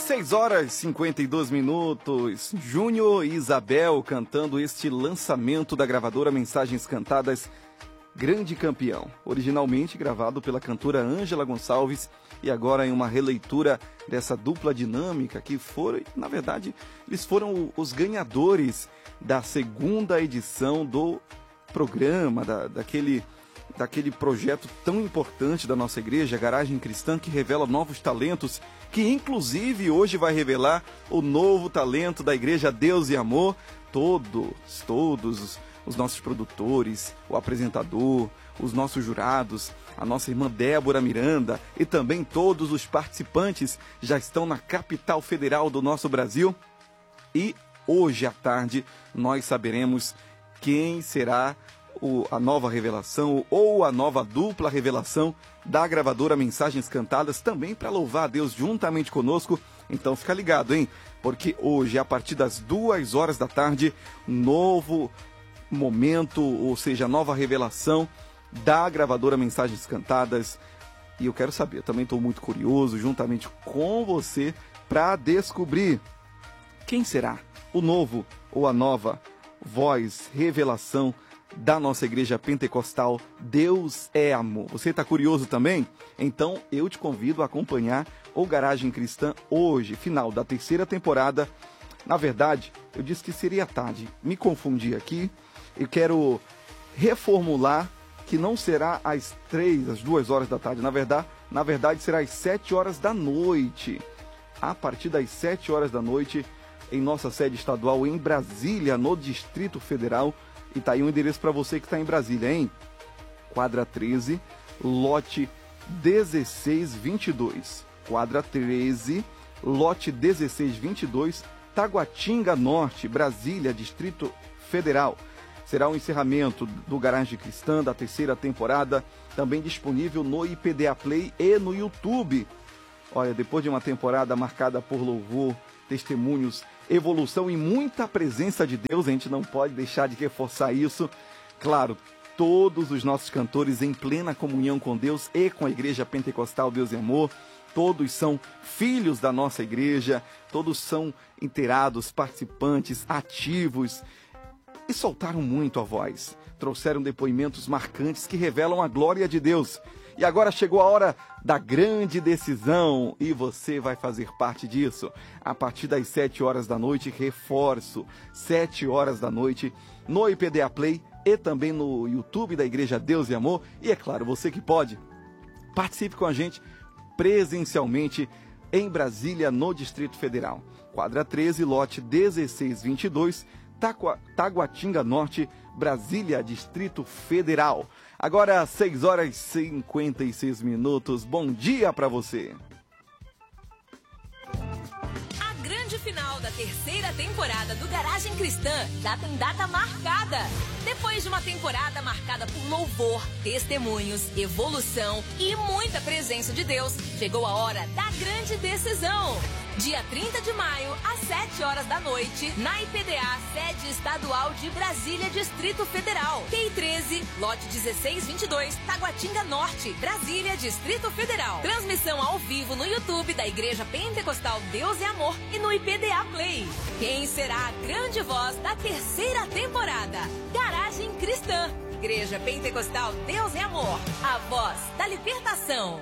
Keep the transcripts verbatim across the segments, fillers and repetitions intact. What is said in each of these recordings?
seis horas e cinquenta e dois minutos. Júnior e Isabel cantando este lançamento da gravadora Mensagens Cantadas, Grande Campeão. Originalmente gravado pela cantora Ângela Gonçalves e agora em uma releitura dessa dupla dinâmica que foram, na verdade, eles foram os ganhadores da segunda edição do programa, da, daquele... daquele projeto tão importante da nossa igreja, Garagem Cristã, que revela novos talentos, que inclusive hoje vai revelar o novo talento da igreja Deus e Amor. Todos, todos os nossos produtores, o apresentador, os nossos jurados, a nossa irmã Débora Miranda e também todos os participantes já estão na capital federal do nosso Brasil. E hoje à tarde nós saberemos quem será O, a nova revelação ou a nova dupla revelação da gravadora Mensagens Cantadas, também para louvar a Deus juntamente conosco. Então fica ligado, hein? Porque hoje, a partir das duas horas da tarde, novo momento, ou seja, nova revelação da gravadora Mensagens Cantadas. E eu quero saber, também estou muito curioso, juntamente com você, para descobrir quem será o novo ou a nova voz, revelação da nossa igreja pentecostal Deus é Amor. Você está curioso também? Então eu te convido a acompanhar o Garagem Cristã hoje, final da terceira temporada. Na verdade, eu disse que seria tarde, me confundi aqui. Eu quero reformular que não será às três, às duas horas da tarde. Na verdade, na verdade será às sete horas da noite. A partir das sete horas da noite, em nossa sede estadual em Brasília, no Distrito Federal. E tá aí um endereço para você que está em Brasília, hein? Quadra treze, lote dezesseis vinte e dois. Quadra treze, lote dezesseis vinte e dois, Taguatinga Norte, Brasília, Distrito Federal. Será o encerramento do Garagem Cristã da terceira temporada, também disponível no I P D A Play e no YouTube. Olha, depois de uma temporada marcada por louvor, testemunhos, evolução e muita presença de Deus, a gente não pode deixar de reforçar isso. Claro, todos os nossos cantores em plena comunhão com Deus e com a Igreja Pentecostal Deus e Amor, todos são filhos da nossa igreja, todos são inteirados, participantes, ativos e soltaram muito a voz. Trouxeram depoimentos marcantes que revelam a glória de Deus. E agora chegou a hora da grande decisão e você vai fazer parte disso. A partir das sete horas da noite, reforço, sete horas da noite, no I P D A Play e também no YouTube da Igreja Deus e Amor. E é claro, você que pode, participe com a gente presencialmente em Brasília, no Distrito Federal. Quadra treze, lote dezesseis vinte e dois, Taqua, Taguatinga Norte, Brasília, Distrito Federal. Agora, seis horas e cinquenta e seis minutos. Bom dia para você. A grande final da terceira temporada do Garagem Cristã já tem data marcada. Depois de uma temporada marcada por louvor, testemunhos, evolução e muita presença de Deus, chegou a hora da grande decisão. Dia trinta de maio, às sete horas da noite, na I P D A, sede estadual de Brasília, Distrito Federal. Q I treze, lote dezesseis vinte e dois, Taguatinga Norte, Brasília, Distrito Federal. Transmissão ao vivo no YouTube da Igreja Pentecostal Deus e Amor e no I P D A Play. Quem será a grande voz da terceira temporada? Garagem Cristã, Igreja Pentecostal Deus e Amor, a voz da libertação.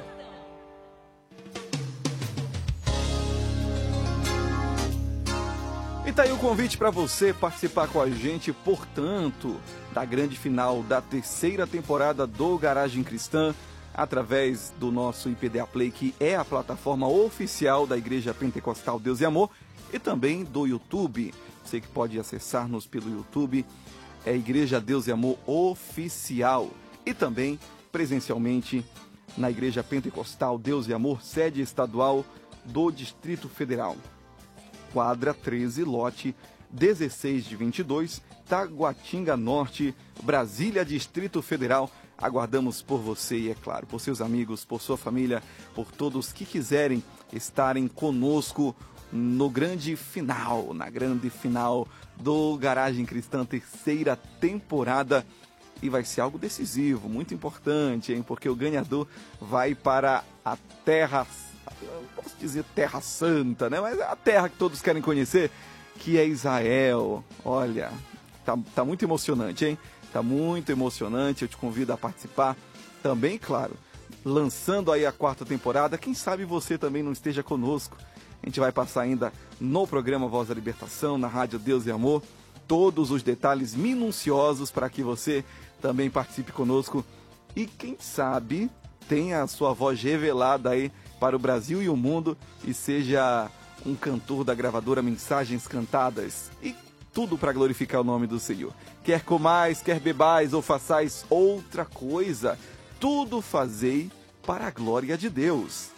E tá aí o convite para você participar com a gente, portanto, da grande final da terceira temporada do Garagem Cristã, através do nosso I P D A Play, que é a plataforma oficial da Igreja Pentecostal Deus e Amor, e também do YouTube. Você que pode acessar-nos pelo YouTube, é Igreja Deus e Amor Oficial. E também presencialmente na Igreja Pentecostal Deus e Amor, sede estadual do Distrito Federal. Quadra treze, lote dezesseis de vinte e dois, Taguatinga Norte, Brasília, Distrito Federal. Aguardamos por você e, é claro, por seus amigos, por sua família, por todos que quiserem estarem conosco no grande final, na grande final do Garagem Cristã, terceira temporada. E vai ser algo decisivo, muito importante, hein? Porque o ganhador vai para a terra não posso dizer Terra Santa, né? Mas é a terra que todos querem conhecer, que é Israel. Olha, tá, tá muito emocionante, hein? Tá muito emocionante, eu te convido a participar também, claro, lançando aí a quarta temporada. Quem sabe você também não esteja conosco. A gente vai passar ainda no programa Voz da Libertação, na Rádio Deus e Amor, todos os detalhes minuciosos para que você também participe conosco e quem sabe tenha a sua voz revelada aí para o Brasil e o mundo e seja um cantor da gravadora Mensagens Cantadas. E tudo para glorificar o nome do Senhor. Quer comais, quer bebais ou façais outra coisa, tudo fazei para a glória de Deus.